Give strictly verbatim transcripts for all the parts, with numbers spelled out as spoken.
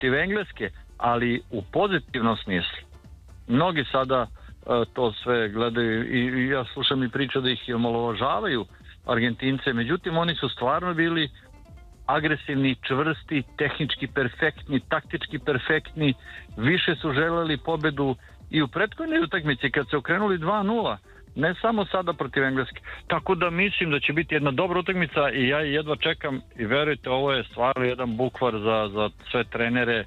protiv Engleske, ali u pozitivnom smislu. Mnogi sada uh, to sve gledaju i, i ja slušam i priču da ih omalovažavaju Argentince, međutim oni su stvarno bili agresivni, čvrsti, tehnički perfektni, taktički perfektni, više su želeli pobedu i u prethodnoj utakmici kad se okrenuli dva nula, ne samo sada protiv Engleske. Tako da mislim da će biti jedna dobra utakmica i ja jedva čekam i verujte, ovo je stvarno jedan bukvar za, za sve trenere,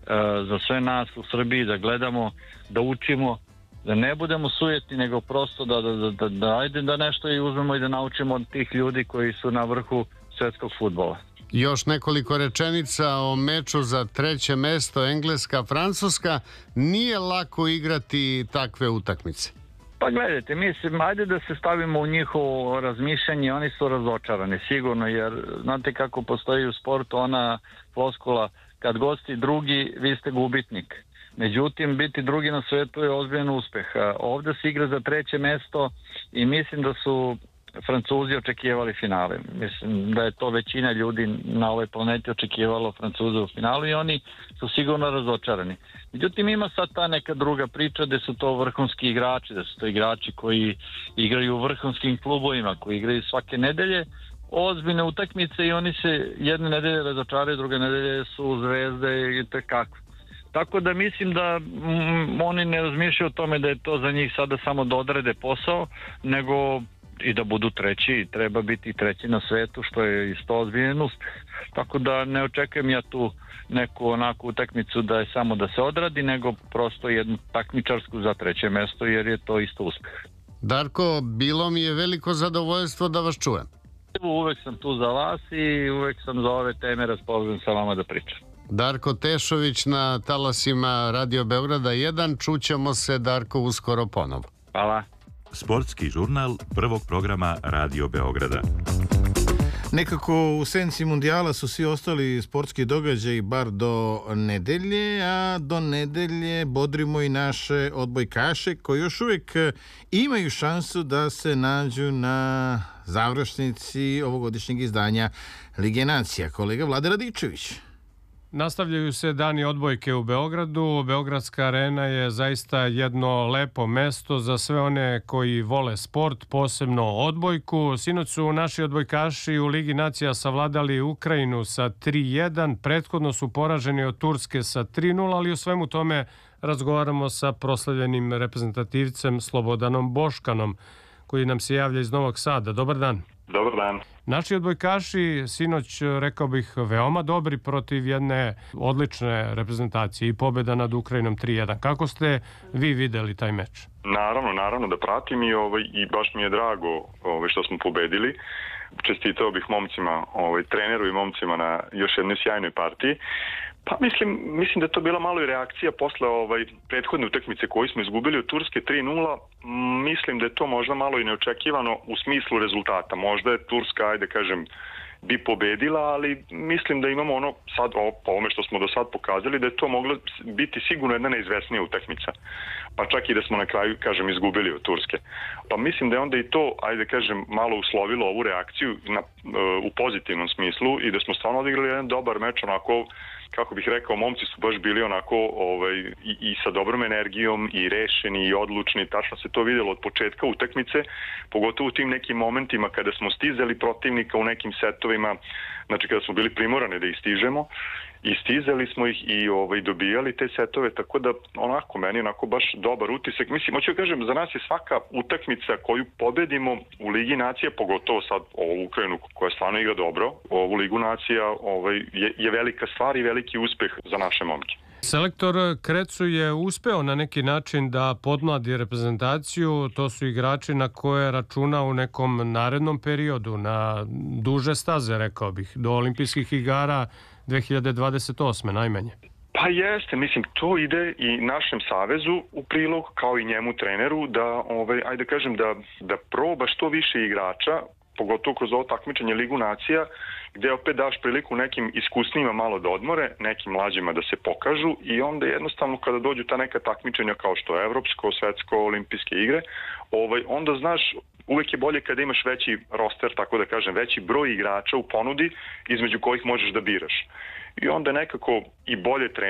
za sve nas u Srbiji, da gledamo, da učimo, da ne budemo sujetni, nego prosto da, da, da, da, da ajde da nešto i uzmemo i da naučimo od tih ljudi koji su na vrhu svetskog fudbala. Još nekoliko rečenica o meču za treće mesto Engleska-Francuska. Nije lako igrati takve utakmice. Pa gledajte, mislim, ajde da se stavimo u njihovo razmišljanje, oni su razočarani sigurno, jer znate kako postoji u sportu ona floskula, kad gosti drugi, vi ste gubitnik. Međutim, biti drugi na svetu je ozbiljan uspeh. Ovdje se igra za treće mesto i mislim da su Francuzi očekivali finale. Mislim da je to većina ljudi na ovoj planeti očekivalo Francuze u finalu i oni su sigurno razočarani. Međutim, ima sad ta neka druga priča da su to vrhunski igrači, da su to igrači koji igraju u vrhunskim klubovima, koji igraju svake nedelje ozbiljne utakmice i oni se jedne nedelje razočaraju, druge nedelje su zvezde i tekako. Tako da mislim da mm, oni ne razmišljaju o tome da je to za njih sada samo da odrede posao, nego i da budu treći i treba biti treći na svetu, što je isto ozbiljan uspjeh. Tako da ne očekujem ja tu neku onakvu utakmicu da je samo da se odradi, nego prosto jednu takmičarsku za treće mesto, jer je to isto uspjeh. Darko, bilo mi je veliko zadovoljstvo da vas čujem. Uvek sam tu za vas i uvek sam za ove teme raspoložen sa vama da pričam. Darko Tešović na talasima Radio Beograda jedan. Čućemo se, Darko, uskoro ponovo. Hvala. Sportski žurnal prvog programa Radio Beograda. Nekako u senci mundijala su svi ostali sportski događaji bar do nedelje, a do nedelje bodrimo i naše odbojkaše koji još uvijek imaju šansu da se nađu na završnici ovogodišnjeg izdanja Lige nacija. Kolega Vlade Radičević. Nastavljaju se dani odbojke u Beogradu. Beogradska arena je zaista jedno lepo mesto za sve one koji vole sport, posebno odbojku. Sinoć su naši odbojkaši u Ligi nacija savladali Ukrajinu sa tri jedan. Prethodno su poraženi od Turske sa tri nula, ali u svemu tome razgovaramo sa proslavljenim reprezentativcem Slobodanom Boškanom, koji nam se javlja iz Novog Sada. Dobar dan. Dobar dan. Naši odbojkaši sinoć, rekao bih, veoma dobri protiv jedne odlične reprezentacije i pobjeda nad Ukrajinom tri jedan. Kako ste vi videli taj meč? Naravno, naravno da pratim i, ovaj, i baš mi je drago ovaj, što smo pobedili. Čestitao bih momcima, ovaj, treneru i momcima na još jednoj sjajnoj partiji. Pa mislim, mislim da je to bila malo i reakcija posle ovaj, prethodne utakmice koju smo izgubili od Turske tri nula. Mislim da je to možda malo i neočekivano u smislu rezultata. Možda je Turska, ajde kažem, bi pobedila, ali mislim da imamo ono sad, o, po ovome što smo do sad pokazali, da je to moglo biti sigurno jedna neizvesnija utakmica. Pa čak i da smo na kraju, kažem, izgubili od Turske. Pa mislim da je onda i to, ajde kažem, malo uslovilo ovu reakciju na, u pozitivnom smislu i da smo stvarno odigrali jedan dobar meč, onako, kako bih rekao, momci su baš bili onako ovaj, i, i sa dobrom energijom i rešeni i odlučni. Tačno se to vidjelo od početka utakmice, pogotovo u tim nekim momentima kada smo stizali protivnika u nekim setovima, znači kada smo bili primorani da ih stižemo i stizali smo ih i ovaj, dobijali te setove, tako da onako meni onako baš dobar utisak. Mislim, hoću da kažem, za nas je svaka utakmica koju pobedimo u Ligi nacija, pogotovo sad ovu Ukrajinu koja stvarno igra dobro, ovu Ligu nacija ovaj, je, je velika stvar i veliki uspeh za naše momke. Selektor Krecu je uspeo na neki način da podmladi reprezentaciju. To su igrači na koje računa u nekom narednom periodu, na duže staze, rekao bih, do olimpijskih igara dve hiljade dvadeset osme najmanje. Pa jeste, mislim, to ide i našem savezu u prilog, kao i njemu treneru, da, ovaj, ajde kažem, da, da proba što više igrača, pogotovo kroz ovo takmičenje Ligu nacija, gde opet daš priliku nekim iskusnijima malo da odmore, nekim mlađima da se pokažu i onda jednostavno kada dođu ta neka takmičenja kao što je evropsko, svetsko, olimpijske igre, ovaj, onda znaš, uvek je bolje kada imaš veći roster, tako da kažem, veći broj igrača u ponudi između kojih možeš da biraš. i onda nekako i bolje treniraju